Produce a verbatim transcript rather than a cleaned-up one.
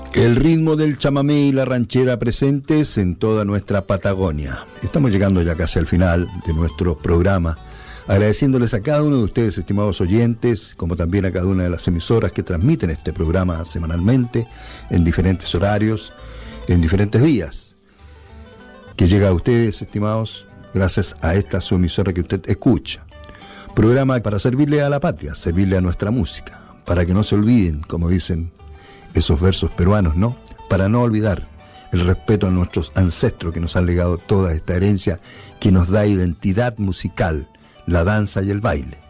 El ritmo del chamamé y la ranchera presentes en toda nuestra Patagonia. Estamos llegando ya casi al final de nuestro programa, agradeciéndoles a cada uno de ustedes, estimados oyentes, como también a cada una de las emisoras que transmiten este programa semanalmente, en diferentes horarios, en diferentes días, que llega a ustedes, estimados, gracias a esta su emisora que usted escucha. Programa para servirle a la patria, servirle a nuestra música, para que no se olviden, como dicen esos versos peruanos, ¿no? Para no olvidar el respeto a nuestros ancestros que nos han legado toda esta herencia que nos da identidad musical, la danza y el baile.